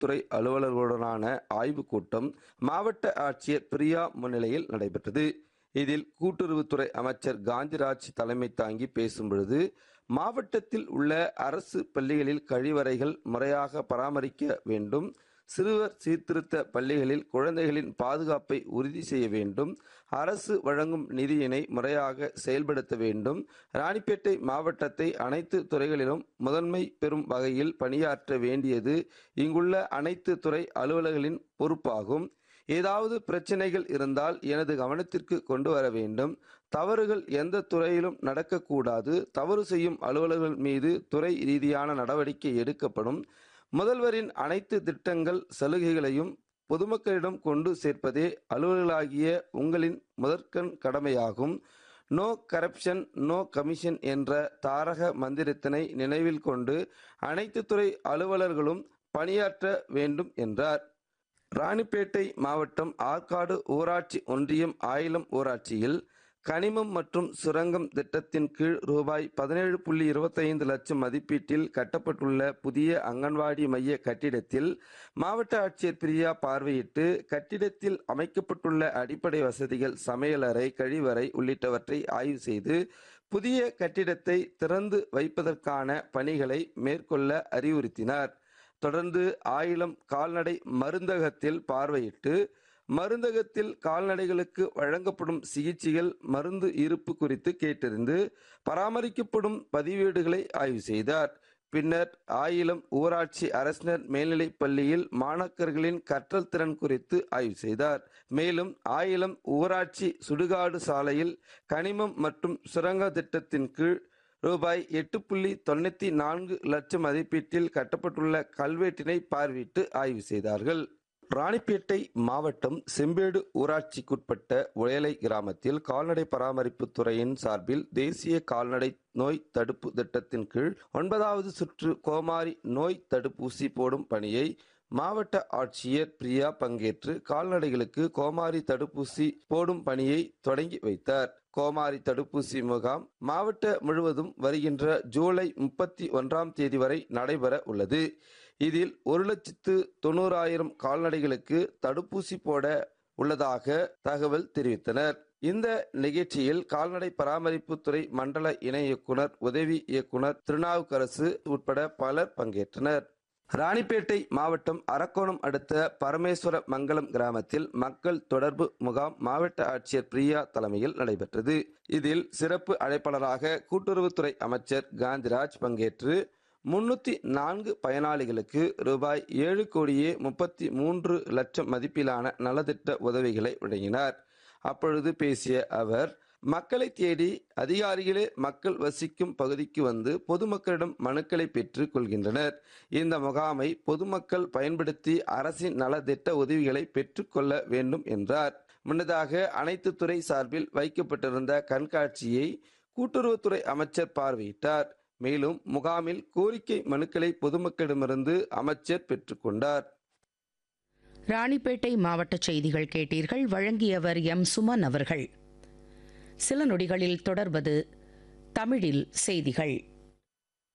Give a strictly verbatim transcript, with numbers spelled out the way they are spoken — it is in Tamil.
துறை அலுவலர்களுடனான ஆய்வுக் கூட்டம் மாவட்ட ஆட்சியர் பிரியா முன்னிலையில் நடைபெற்றது. இதில் கூட்டுறவுத்துறை அமைச்சர் காந்திராஜ் தலைமை தாங்கி பேசும்பொழுது, மாவட்டத்தில் உள்ள அரசு பள்ளிகளில் கழிவறைகள் முறையாக பராமரிக்க வேண்டும், சிறுவர் சீர்திருத்த பள்ளிகளில் குழந்தைகளின் பாதுகாப்பை உறுதி செய்ய வேண்டும், அரசு வழங்கும் நிதியினை முறையாக செயல்படுத்த வேண்டும், ராணிப்பேட்டை மாவட்டத்தை அனைத்து துறைகளிலும் முதன்மை பெறும் வகையில் பணியாற்ற வேண்டியது இங்குள்ள அனைத்து துறை அலுவலர்களின் பொறுப்பாகும். ஏதாவது பிரச்சனைகள் இருந்தால் எனது கவனத்திற்கு கொண்டு வர வேண்டும். தவறுகள் எந்த துறையிலும் நடக்கக்கூடாது. தவறு செய்யும் அலுவலர்கள் மீது துறை ரீதியான நடவடிக்கை எடுக்கப்படும். முதல்வரின் அனைத்து திட்டங்கள் சலுகைகளையும் பொதுமக்களிடம் கொண்டு சேர்ப்பதே அலுவலர்களாகிய உங்களின் முதற்கண் கடமையாகும். நோ கரப்ஷன் நோ கமிஷன் என்ற தாரக மந்திரத்தினை நினைவில் கொண்டு அனைத்து துறை அலுவலர்களும் பணியாற்ற வேண்டும் என்றார். ராணிப்பேட்டை மாவட்டம் ஆற்காடு ஊராட்சி ஒன்றியம் ஆயிலம் ஊராட்சியில் கனிமம் மற்றும் சுரங்கம் திட்டத்தின் கீழ் ரூபாய் பதினேழு புள்ளி இருபத்தைந்து லட்சம் மதிப்பீட்டில் கட்டப்பட்டுள்ள புதிய அங்கன்வாடி மைய கட்டிடத்தில் மாவட்ட ஆட்சியர் பிரியா பார்வையிட்டு கட்டிடத்தில் அமைக்கப்பட்டுள்ள அடிப்படை வசதிகள், சமையலறை, கழிவறை உள்ளிட்டவற்றை ஆய்வு செய்து புதிய கட்டிடத்தை திறந்து வைப்பதற்கான பணிகளை மேற்கொள்ள அறிவுறுத்தினார். தொடர்ந்து ஆயிலம் கால்நடை மருந்தகத்தில் பார்வையிட்டு மருந்தகத்தில் கால்நடைகளுக்கு வழங்கப்படும் சிகிச்சைகள், மருந்து இருப்பு குறித்து கேட்டறிந்து பராமரிக்கப்படும் பதிவேடுகளை ஆய்வு செய்தார். பின்னர் ஆயிலம் ஊராட்சி அரசினர் மேல்நிலைப் பள்ளியில் மாணாக்கர்களின் கற்றல் திறன் குறித்து ஆய்வு செய்தார். மேலும் ஆயிலம் ஊராட்சி சுடுகாடு சாலையில் கனிமம் மற்றும் சுரங்க திட்டத்தின் கீழ் ரூபாய் எட்டு புள்ளி தொண்ணூற்றி நான்கு லட்சம் மதிப்பீட்டில் கட்டப்பட்டுள்ள கல்வெட்டினை பார்வையிட்டு ஆய்வு செய்தார்கள். ராணிப்பேட்டை மாவட்டம் செம்பேடு ஊராட்சிக்குட்பட்ட உயலை கிராமத்தில் கால்நடை பராமரிப்பு துறையின் சார்பில் தேசிய கால்நடை நோய் தடுப்பு திட்டத்தின் கீழ் ஒன்பதாவது சுற்று கோமாரி நோய் தடுப்பூசி போடும் பணியை மாவட்ட ஆட்சியர் பிரியா பங்கேற்று கால்நடைகளுக்கு கோமாரி தடுப்பூசி போடும் பணியை தொடங்கி வைத்தார். கோமாரி தடுப்பூசி முகாம் மாவட்ட முழுவதும் வருகின்ற ஜூலை முப்பத்தி ஒன்றாம் தேதி வரை நடைபெற உள்ளது. இதில் ஒரு லட்சத்து தொண்ணூறாயிரம் கால்நடைகளுக்கு தடுப்பூசி போட உள்ளதாக தகவல் தெரிவித்தனர். இந்த நிகழ்ச்சியில் கால்நடை பராமரிப்பு துறை மண்டல இணை இயக்குனர், உதவி இயக்குனர் திருநாவுக்கரசு உட்பட பலர் பங்கேற்றனர். ராணிப்பேட்டை மாவட்டம் அரக்கோணம் அடுத்த பரமேஸ்வர மங்கலம் கிராமத்தில் மக்கள் தொடர்பு முகாம் மாவட்ட ஆட்சியர் பிரியா தலைமையில் நடைபெற்றது. இதில் சிறப்பு அழைப்பாளராக கூட்டுறவுத்துறை அமைச்சர் காந்திராஜ் பங்கேற்று முன்னூத்தி நான்கு பயனாளிகளுக்கு ரூபாய் ஏழு கோடியே முப்பத்தி மூன்று லட்சம் மதிப்பிலான நலத்திட்ட உதவிகளை வழங்கினார். அப்பொழுது பேசிய அவர், மக்களை தேடி அதிகாரிகளே மக்கள் வசிக்கும் பகுதிக்கு வந்து பொதுமக்களிடம் மனுக்களை பெற்றுக் கொள்கின்றனர். இந்த முகாமை பொதுமக்கள் பயன்படுத்தி அரசின் நலத்திட்ட உதவிகளை பெற்றுக்கொள்ள வேண்டும் என்றார். முன்னதாக அனைத்து துறை சார்பில் வைக்கப்பட்டிருந்த கண்காட்சியை கூட்டுறவுத்துறை அமைச்சர் பார்வையிட்டார். மேலும் முகாமில் கோரிக்கை மனுக்களை பொதுமக்களிடமிருந்து அமைச்சர் பெற்றுக்கொண்டார். ராணிப்பேட்டை மாவட்ட செய்திகள் கேட்டீர்கள். வழங்கியவர் எம் சுமன் அவர்கள். சில நொடிகளில் தொடர்வது தமிழில் செய்திகள்.